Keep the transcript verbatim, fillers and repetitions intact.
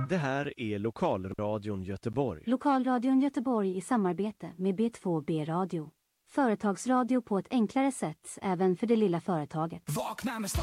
Det här är Lokalradion Göteborg. Lokalradion Göteborg i samarbete med B två B-radio. Företagsradio på ett enklare sätt även för det lilla företaget. Vakna med